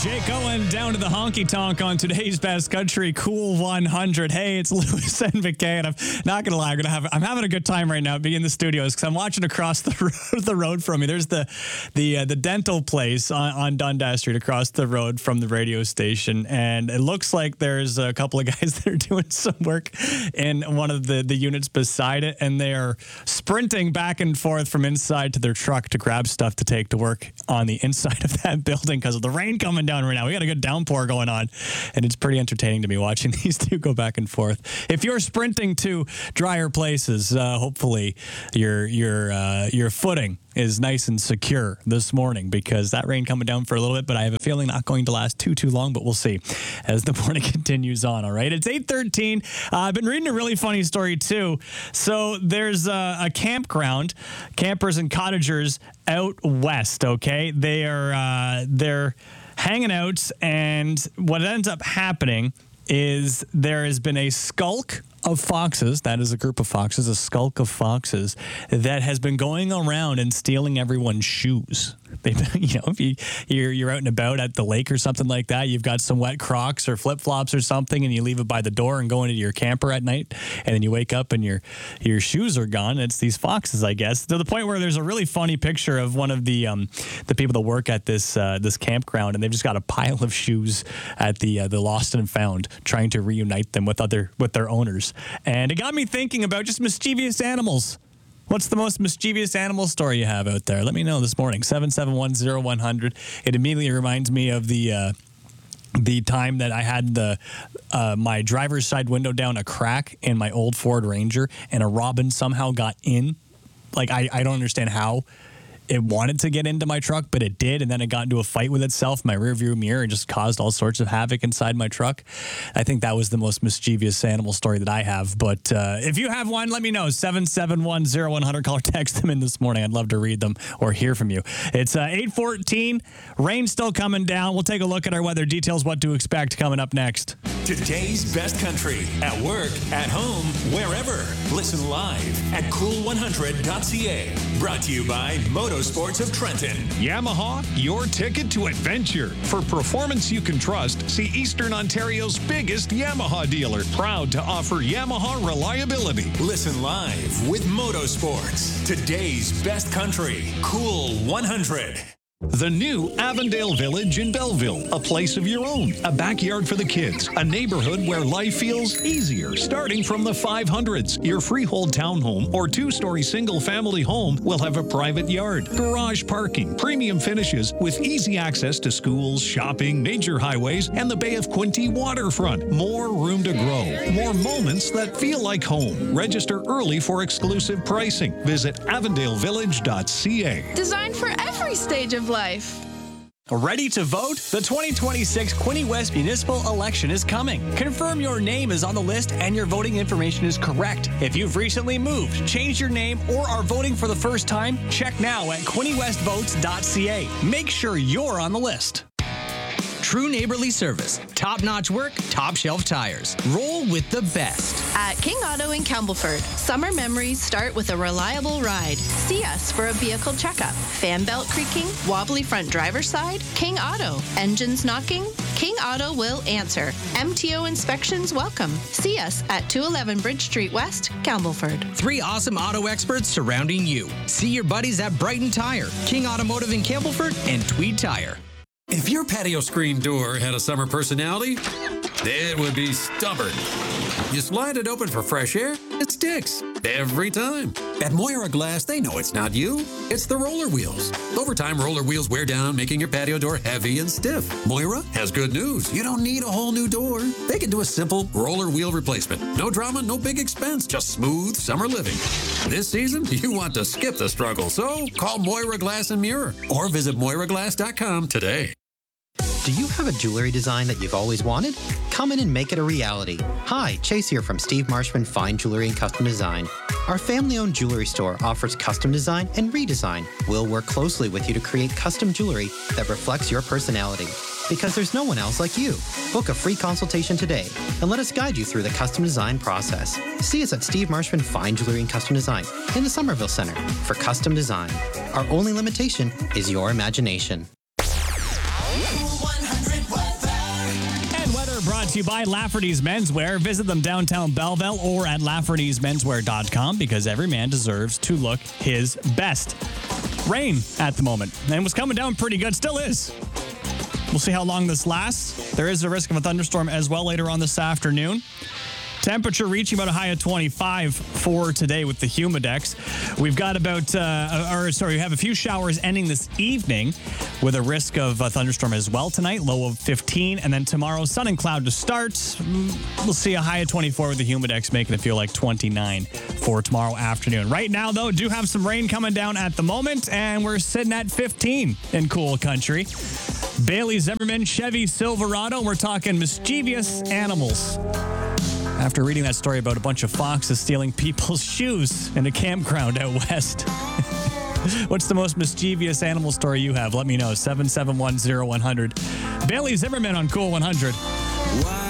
Jake Owen down to the honky tonk on today's Best Country Cool 100. Hey, it's Lewis and McKay, and I'm not gonna lie, I'm having a good time right now being in the studios because I'm watching across the road from me. There's the dental place on Dundas Street across the road from the radio station, and it looks like there's a couple of guys that are doing some work in one of the units beside it, and they are sprinting back and forth from inside to their truck to grab stuff to take to work on the inside of that building because of the rain coming down right now. We got a good downpour going on, and it's pretty entertaining to me watching these two go back and forth. If you're sprinting to drier places, hopefully your footing is nice and secure this morning because that rain coming down for a little bit, but I have a feeling not going to last too long, but we'll see as the morning continues on. All right. It's 8:13. I've been reading a really funny story too. So there's a campground, campers and cottagers out west. Okay. They're hanging out, and what ends up happening is there has been a skulk of foxes. That is a group of foxes, a skulk of foxes that has been going around and stealing everyone's shoes. If you're out and about at the lake or something like that, you've got some wet Crocs or flip-flops or something, and you leave it by the door and go into your camper at night, and then you wake up and your shoes are gone. It's these foxes, I guess, to the point where there's a really funny picture of one of the people that work at this campground, and they've just got a pile of shoes at the lost and found, trying to reunite them with their owners. And it got me thinking about just mischievous animals. What's the most mischievous animal story you have out there? Let me know this morning. 7710100. It immediately reminds me of the time that I had my driver's side window down a crack in my old Ford Ranger, and a robin somehow got in. Like, I don't understand how it wanted to get into my truck, but it did, and then it got into a fight with itself, my rearview mirror, and just caused all sorts of havoc inside my truck. I think that was the most mischievous animal story that I have. But if you have one, let me know. 7710100. Call or text them in this morning. I'd love to read them or hear from you. It's 8:14. Rain still coming down. We'll take a look at our weather details, what to expect coming up next. Today's Best Country, at work, at home, wherever. Listen live at cool100.ca. Brought to you by Motorsports of Trenton. Yamaha, your ticket to adventure. For performance you can trust, see Eastern Ontario's biggest Yamaha dealer. Proud to offer Yamaha reliability. Listen live with Motorsports. Today's Best Country, Cool 100. The new Avondale Village in Belleville, a place of your own, a backyard for the kids, a neighborhood where life feels easier, starting from the 500s. Your freehold townhome or two-story single-family home will have a private yard, garage parking, premium finishes with easy access to schools, shopping, major highways, and the Bay of Quinte waterfront. More room to grow, more moments that feel like home. Register early for exclusive pricing. Visit avondalevillage.ca. Designed for every stage of life. Ready to vote? The 2026 Quinte West Municipal Election is coming. Confirm your name is on the list and your voting information is correct. If you've recently moved, changed your name, or are voting for the first time, check now at quintewestvotes.ca. Make sure you're on the list. True neighborly service, top-notch work, top-shelf tires. Roll with the best. At King Auto in Campbellford, summer memories start with a reliable ride. See us for a vehicle checkup. Fan belt creaking, wobbly front driver's side, King Auto. Engines knocking, King Auto will answer. MTO inspections welcome. See us at 211 Bridge Street West, Campbellford. 3 awesome auto experts surrounding you. See your buddies at Brighton Tire, King Automotive in Campbellford, and Tweed Tire. If your patio screen door had a summer personality, it would be stubborn. You slide it open for fresh air, it sticks. Every time. At Moira Glass, they know it's not you. It's the roller wheels. Over time, roller wheels wear down, making your patio door heavy and stiff. Moira has good news. You don't need a whole new door. They can do a simple roller wheel replacement. No drama, no big expense, just smooth summer living. This season, you want to skip the struggle, so call Moira Glass and Mirror or visit MoiraGlass.com today. Do you have a jewelry design that you've always wanted? Come in and make it a reality. Hi, Chase here from Steve Marshman Fine Jewelry and Custom Design. Our family-owned jewelry store offers custom design and redesign. We'll work closely with you to create custom jewelry that reflects your personality. Because there's no one else like you. Book a free consultation today and let us guide you through the custom design process. See us at Steve Marshman Fine Jewelry and Custom Design in the Somerville Center for custom design. Our only limitation is your imagination. 100. to you by Lafferty's Menswear. Visit them downtown Belleville or at Lafferty'sMenswear.com because every man deserves to look his best. Rain at the moment, and it was coming down pretty good. Still is. We'll see how long this lasts. There is a risk of a thunderstorm as well later on this afternoon. Temperature reaching about a high of 25 for today with the Humidex. We've got we have a few showers ending this evening with a risk of a thunderstorm as well tonight, low of 15. And then tomorrow, sun and cloud to start. We'll see a high of 24 with the Humidex, making it feel like 29 for tomorrow afternoon. Right now, though, do have some rain coming down at the moment, and we're sitting at 15 in Cool Country. Bailey Zimmerman, Chevy Silverado. We're talking mischievous animals. After reading that story about a bunch of foxes stealing people's shoes in a campground out west. What's the most mischievous animal story you have? Let me know. 771-0100. Bailey Zimmerman on Cool 100. Why